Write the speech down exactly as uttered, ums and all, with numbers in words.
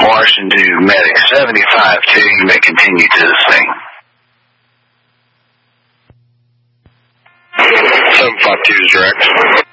Morrison to Medic seventy-five two, you may continue to the scene. seven five two is direct.